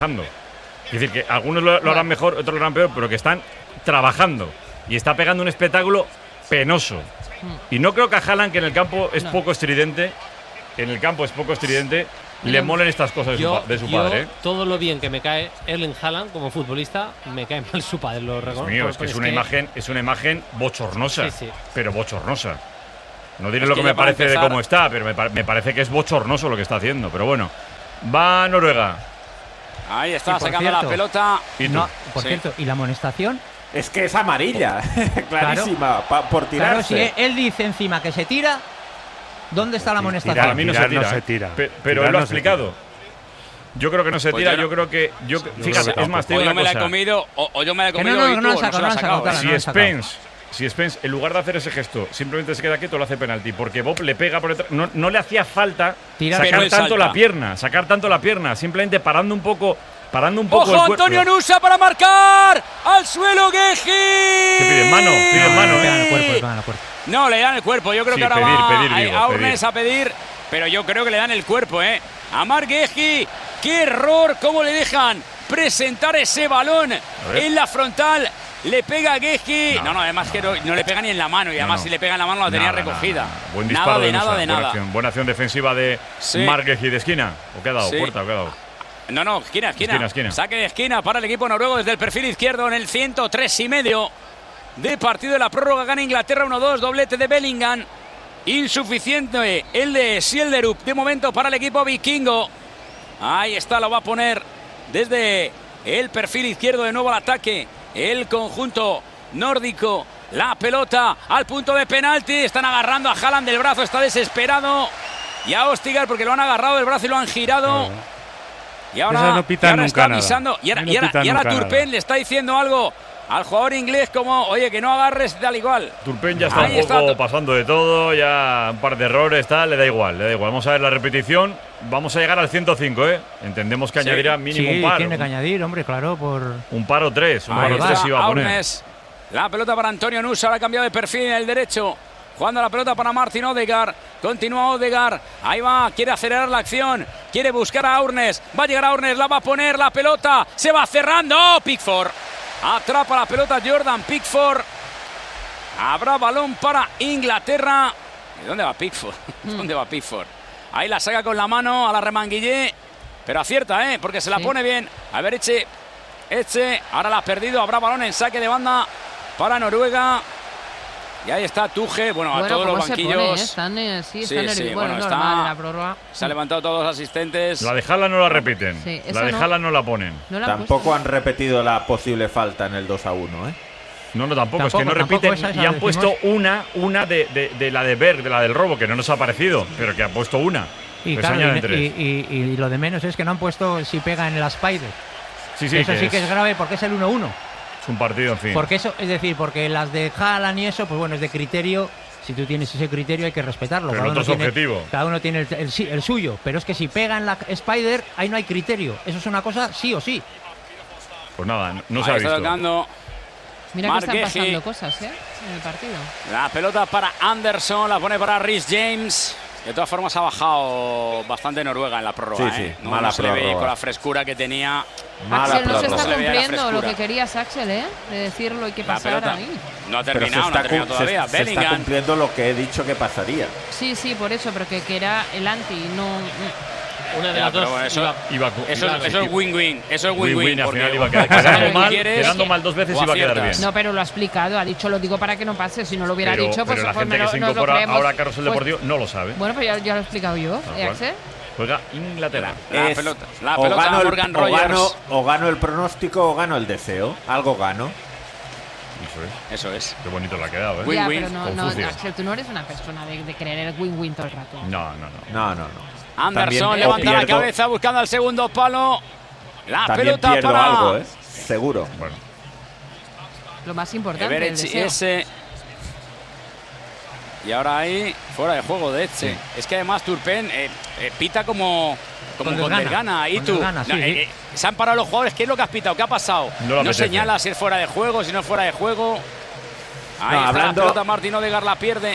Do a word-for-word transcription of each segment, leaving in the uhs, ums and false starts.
Es decir, que algunos lo, lo harán mejor, otros lo harán peor, pero que están trabajando. Y está pegando un espectáculo penoso. Y no creo que a Haaland, que en el campo es no. poco estridente, en el campo es poco estridente, Mira, le molen estas cosas de yo, su, de su yo, padre. ¿eh? Todo lo bien que me cae Erling Haaland como futbolista, me cae mal su padre. Lo Dios mío, es que es una, que... Imagen, es una imagen bochornosa, sí, sí. pero bochornosa. No diré es lo que, que me parece empezar... de cómo está, pero me, me parece que es bochornoso lo que está haciendo. Pero bueno, va Noruega. Ahí está, sacando cierto, la pelota. ¿Y no, por sí. cierto, ¿y la amonestación? Es que es amarilla, clarísima, claro, por tirarse. Claro, si él dice encima que se tira, ¿dónde está la amonestación? Para mí no se tira, no se tira. Pe pero tirar él lo ha no explicado. Yo creo que no se tira, pues yo, no. yo creo que… Yo, fíjate, es más, te digo o yo me cosa. la he comido, o, o yo me la he comido no, no, y tú, no, no, no saco, se la no, has sacado. saco, Si no, Spence, si Spence, en lugar de hacer ese gesto, simplemente se queda quieto, lo hace penalti, porque Bob le pega por detrás. No, no le hacía falta Tirar, sacar tanto salta. la pierna, sacar tanto la pierna, simplemente parando un poco… Parando un poco ¡Ojo, Antonio Nusa para marcar! ¡Al suelo, Guehi! ¿Qué piden? Mano, piden mano, ¿eh? Le dan el cuerpo, le dan el cuerpo. No, le dan el cuerpo. Yo creo sí, que ahora pedir, va pedir, digo, a Aurnes a pedir, pero yo creo que le dan el cuerpo, ¿eh? A Marc Guehi. ¡Qué error! ¿Cómo le dejan presentar ese balón en la frontal? Le pega a Guehi. No. no, no, además que no, no le pega ni en la mano. Y además, no, no. si le pega en la mano, la tenía nada, recogida. Nada, nada. Buen disparo nada de, de nada, Nusa. de Buena nada. Acción, buena acción defensiva de sí. Marc Guehi de esquina. ¿O qué ha dado? Sí. ¿Puerta o qué ha dado? No, no, esquina, esquina, esquina, esquina. Saque de esquina para el equipo noruego desde el perfil izquierdo en el ciento tres y medio de partido de la prórroga. Gana Inglaterra uno dos, doblete de Bellingham. Insuficiente el de Sielderup de momento para el equipo vikingo. Ahí está, lo va a poner desde el perfil izquierdo de nuevo al ataque. El conjunto nórdico. La pelota al punto de penalti. Están agarrando a Haaland del brazo, está desesperado. Y a Ostigar porque lo han agarrado del brazo y lo han girado. No. Y ahora, no y ahora está nada. avisando. Y ahora, no y ahora, y ahora Turpen nada. le está diciendo algo al jugador inglés como, oye, que no agarres tal igual. Turpen ya está Ahí un poco está. pasando de todo, ya un par de errores, tal, le da igual, le da igual. Vamos a ver la repetición. Vamos a llegar al ciento cinco, ¿eh? Entendemos que sí. añadirá mínimo sí, un par. tiene que añadir, hombre, claro, por… Un par o tres, un Ahí par o tres iba a poner. Aurnes. La pelota para Antonio Nusa, ahora ha cambiado de perfil en el derecho. Jugando la pelota para Martin Odegaard. Continúa Odegaard. Ahí va, quiere acelerar la acción. Quiere buscar a Aurnes. Va a llegar a Aurnes, la va a poner la pelota. Se va cerrando. ¡Oh, Pickford! Atrapa la pelota Jordan Pickford. Habrá balón para Inglaterra. ¿Y dónde va Pickford? ¿Dónde va Pickford? Ahí la saca con la mano a la Remanguillé. Pero acierta, ¿eh? Porque se la sí. pone bien. A ver, Eche. Eche. Ahora la ha perdido. Habrá balón en saque de banda para Noruega. Y ahí está Tuche, bueno, bueno a todos los banquillos. Pone, ¿eh? Están, eh, sí, están sí, sí, el, bueno, bueno, normal, está, la prórroga. Se han levantado todos los asistentes. La de Haaland no la repiten. Sí, la de no. Haaland no la ponen. No la tampoco han repetido la posible falta en el dos a uno, ¿eh? No, no, tampoco, tampoco es que no repiten esa, esa y han decimos. puesto una, una de, de, de la de Berg, de la del robo, que no nos ha parecido, pero que ha puesto una. Y, pues claro, y, tres. Y, y, y lo de menos es que no han puesto si pega en el Spider. Sí, sí, eso que sí es, que es grave porque es el uno uno. Es un partido, en fin. Porque eso, es decir, porque las de Haaland y eso, pues bueno, es de criterio. Si tú tienes ese criterio hay que respetarlo. Pero cada, no uno tiene, objetivo. cada uno tiene el, el, el suyo. Pero es que si pega en la Spider, ahí no hay criterio. Eso es una cosa sí o sí. Pues nada, no, no se ahí ha visto. Tocando. Mira Marc que están Guehi. pasando cosas, ¿eh? En el partido. La pelota para Anderson, la pone para Rhys James. De todas formas ha bajado bastante Noruega en la prórroga, sí, ¿eh? sí, No, mala no se le ve prórroga. con la frescura que tenía. Mala Axel no se prórroga. está Se le veía la cumpliendo lo frescura. que querías, Axel, ¿eh? De decir lo que La pasara pelota ahí. no ha Pero se terminado, no está, ha terminado se- todavía. se está Bellingham. cumpliendo lo que he dicho que pasaría. Sí, sí, por eso, pero que, que era el anti, no… Una de Ya, las pero dos. bueno, eso, iba- Iba, eso, iba, es- eso es win-win. Eso es Win-win, win-win. al porque final iba a quedar pasar quedando lo que mal, quieres, quedando mal dos veces o iba a quedar aciertas. bien. No, pero lo ha explicado, ha dicho, lo digo para que no pase. Si no lo hubiera pero, dicho, pues, pero la pues gente me que lo, se nos lo incorpora creemos. ahora a Carrusel Pues- Deportivo no lo sabe. Bueno, pues ya, ya lo he explicado yo, Tal ¿eh, cual. Axel? Juega Inglaterra. La Es pelota, la o pelota gano, a el, Morgan o, Rogers. gano, o gano el pronóstico o gano el deseo. Algo gano. Eso es. Eso es. Qué bonito le ha quedado, ¿eh? Win, Ya, win, pero no, no, Confucio. Axel, tú no eres una persona de, de querer el win-win todo el rato. No, no, no. No, no, no. Anderson También levanta la pierdo- cabeza buscando al segundo palo. La También pelota pierdo para algo, ¿eh? Seguro. Bueno, Lo más importante, el Everett y deseo. ese. Y ahora ahí, fuera de juego de Etche. Es que además Turpen eh, eh, pita como, como Con con desgana. desgana. Y Con tú, desgana, sí, no, sí. eh, eh, se han parado los jugadores. ¿Qué es lo que has pitado? ¿Qué ha pasado? No No, lo apetece. señala si es fuera de juego, si no es fuera de juego. Ahí No, está hablando- la pelota, Martín Odegaard la pierde.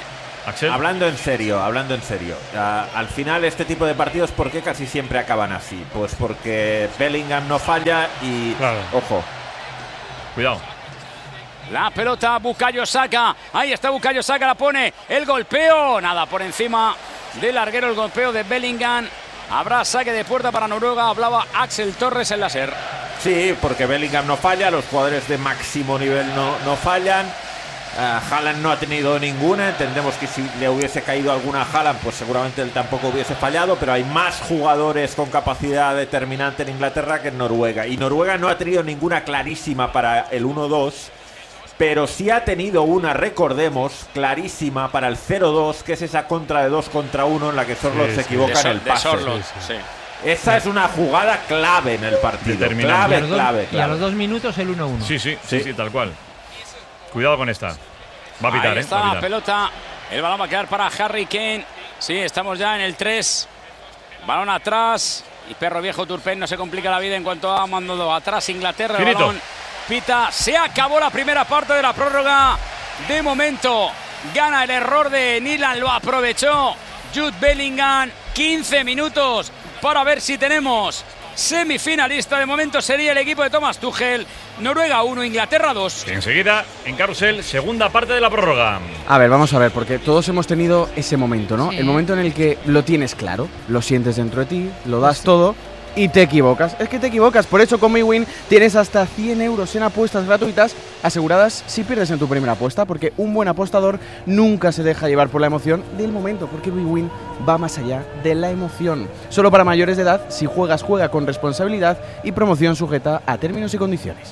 Axel. Hablando en serio, hablando en serio. Uh, al final este tipo de partidos, ¿por qué casi siempre acaban así? Pues porque Bellingham no falla y... Claro. Ojo. Cuidado. La pelota, Bukayo Saka. Ahí está Bukayo Saka, la pone. El golpeo. Nada, por encima del larguero el golpeo de Bellingham. Habrá saque de puerta para Noruega. Hablaba Axel Torres en la SER. Sí, porque Bellingham no falla, los jugadores de máximo nivel no, no fallan. Uh, Haaland no ha tenido ninguna. Entendemos que si le hubiese caído alguna a Haaland, pues seguramente él tampoco hubiese fallado, pero hay más jugadores con capacidad determinante en Inglaterra que en Noruega. Y Noruega no ha tenido ninguna clarísima para el uno dos, pero sí ha tenido una, recordemos, clarísima para el cero dos, que es esa contra de dos contra uno en la que Sorloth sí, se equivoca sí, en el pase. Sí, sí. Esa sí. es una jugada clave en el partido. Clave, dos, clave, clave. Y a los dos minutos el uno uno. Sí, sí, sí, sí, sí, tal cual. Cuidado con esta. Va a pitar, Ahí ¿eh? está va a pitar. La pelota. El balón va a quedar para Harry Kane. Sí, estamos ya en el tres. Balón atrás. Y Perro Viejo Turpin no se complica la vida en cuanto a mandado atrás Inglaterra. El Finito. balón pita. Se acabó la primera parte de la prórroga. De momento gana el error de Nilan. Lo aprovechó Jude Bellingham. quince minutos para ver si tenemos semifinalista. De momento sería el equipo de Thomas Tuchel. Noruega uno, Inglaterra dos. Enseguida, en Carrusel, segunda parte de la prórroga. A ver, vamos a ver, porque todos hemos tenido ese momento, ¿no? Sí. El momento en el que lo tienes claro, lo sientes dentro de ti, lo das todo y te equivocas. Es que te equivocas, por eso con MiWin tienes hasta cien euros en apuestas gratuitas aseguradas si pierdes en tu primera apuesta, porque un buen apostador nunca se deja llevar por la emoción del momento, porque MiWin va más allá de la emoción. Solo para mayores de edad, si juegas, juega con responsabilidad y promoción sujeta a términos y condiciones.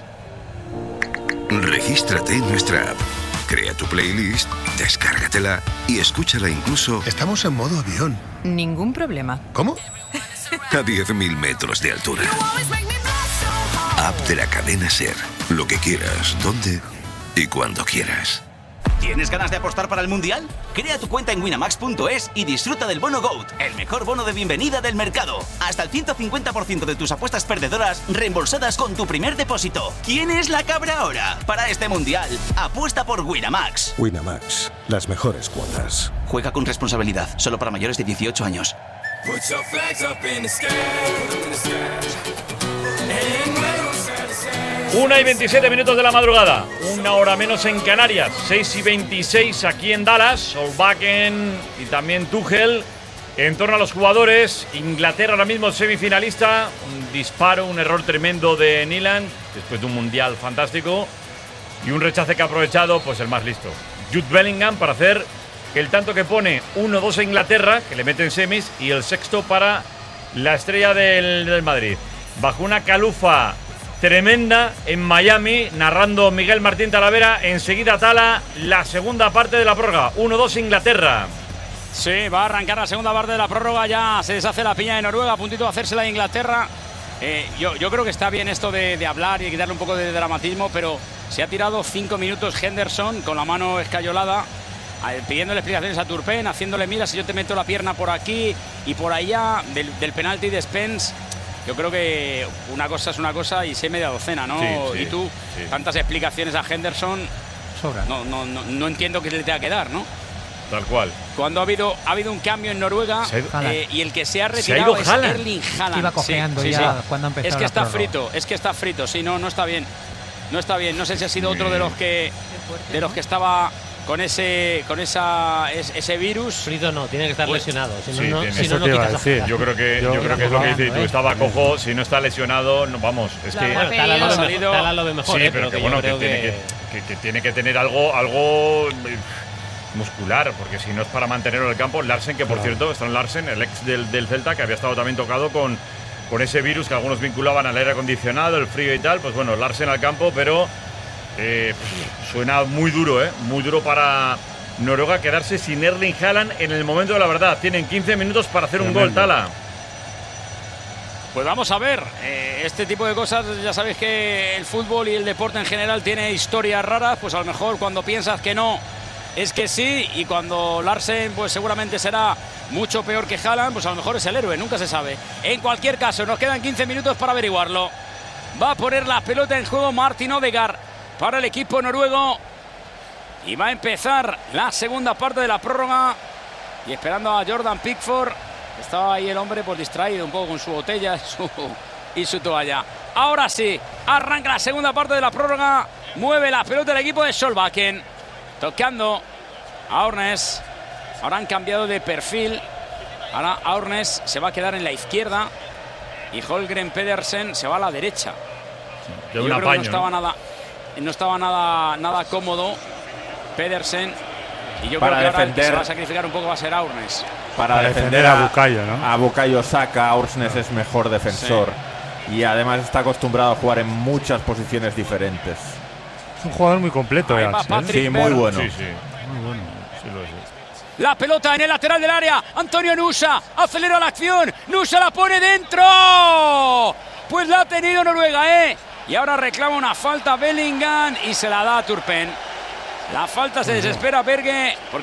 Regístrate en nuestra app, crea tu playlist, descárgatela y escúchala incluso... Estamos en modo avión. Ningún problema. ¿Cómo? A diez mil metros de altura. App de la cadena SER. Lo que quieras, donde y cuando quieras. ¿Tienes ganas de apostar para el Mundial? Crea tu cuenta en winamax punto es y disfruta del bono GOAT, el mejor bono de bienvenida del mercado. Hasta el ciento cincuenta por ciento de tus apuestas perdedoras reembolsadas con tu primer depósito. ¿Quién es la cabra ahora? Para este Mundial, apuesta por Winamax. Winamax, las mejores cuotas. Juega con responsabilidad, solo para mayores de dieciocho años. Una y veintisiete minutos de la madrugada. Una hora menos en Canarias. seis y veintiséis aquí en Dallas. Solbakken y también Tuchel. En torno a los jugadores. Inglaterra ahora mismo semifinalista. Un disparo, un error tremendo de Nilan. Después de un mundial fantástico. Y un rechace que ha aprovechado pues el más listo. Jude Bellingham para hacer el tanto que pone uno dos a Inglaterra, que le mete en semis. Y el sexto para la estrella del, del Madrid. Bajo una calufa tremenda en Miami, narrando Miguel Martín Talavera. Enseguida Tala, la segunda parte de la prórroga. uno dos Inglaterra. Sí, va a arrancar la segunda parte de la prórroga. Ya se deshace la piña de Noruega, a puntito de hacérsela de Inglaterra. Eh, yo, yo creo que está bien esto de, de hablar y quitarle un poco de dramatismo, pero se ha tirado cinco minutos Henderson con la mano escayolada, pidiéndole explicaciones a Turpin, haciéndole, mira, si yo te meto la pierna por aquí y por allá, del, del penalti de Spence. Yo creo que una cosa es una cosa y sé media docena, ¿no? Sí, sí, y tú, sí. tantas explicaciones a Henderson, Sobra. no, no, no, no entiendo qué le tenga que dar, ¿no? Tal cual. Cuando ha habido, ha habido un cambio en Noruega eh, y el que se ha retirado se ha es Haaland. Erling Haaland. Iba cojeando sí, sí, ya sí. cuando ha empezado Es que la está prórroga. frito, es que está frito, sí, no, no está bien. No está bien, no sé si ha sido otro de los que de los que estaba con ese con esa es, ese virus. Frito no, tiene que estar Pues, lesionado, si no, sí, no, tiene- si eso no, no te iba a quitas decir. la Yo creo que, yo Yo creo que es lo que dices tú. ¿eh? Estaba cojo, si no está lesionado, no, vamos. Es que, Claro. Bueno, Tala lo, ve salido- mejor, Tala lo ve mejor, sí, ¿eh? pero que yo bueno, que creo tiene que, que- que tiene que tener algo, algo eh, muscular, porque si no es para mantenerlo en el campo. Larsen, que por cierto, Strand Larsen, el ex del, del Celta, que había estado también tocado con, con ese virus que algunos vinculaban al aire acondicionado, el frío y tal. Pues bueno, Larsen al campo, pero eh, suena muy duro, ¿eh? Muy duro para Noruega quedarse sin Erling Haaland en el momento de la verdad. Tienen quince minutos para hacer un gol, Tala. Pues vamos a ver, eh, este tipo de cosas, ya sabéis que el fútbol y el deporte en general tiene historias raras, pues a lo mejor cuando piensas que no, es que sí, y cuando Larsen pues seguramente será mucho peor que Haaland, pues a lo mejor es el héroe, nunca se sabe. En cualquier caso, nos quedan quince minutos para averiguarlo. Va a poner la pelota en juego Martin Odegaard para el equipo noruego. Y va a empezar la segunda parte de la prórroga. Y esperando a Jordan Pickford. Estaba ahí el hombre pues distraído un poco con su botella su, y su toalla. Ahora sí, arranca la segunda parte de la prórroga. Mueve la pelota del equipo de Solbakken. Tocando a Ornes. Ahora han cambiado de perfil. Ahora Ornes se va a quedar en la izquierda. Y Holmgren Pedersen se va a la derecha. Yo, Yo un creo apaño, que no estaba ¿no? nada, no estaba nada, nada cómodo Pedersen. Y yo Para creo que ahora el que defender- se va a sacrificar un poco va a ser Aurnes. Para, Para defender, defender a Bukayo, ¿no? A Bukayo Saka, Orsnes es mejor defensor. Y además está acostumbrado a jugar en muchas posiciones diferentes. Es un jugador muy completo, Ahí va Eats, ¿eh? Patrick Sí, muy Berg. bueno. Sí, sí. Muy bueno. Sí lo es. La pelota en el lateral del área. Antonio Nusa acelera la acción. Nusa la pone dentro. Pues la ha tenido Noruega, ¿eh? Y ahora reclama una falta Bellingham y se la da a Turpen. La falta se desespera Berge porque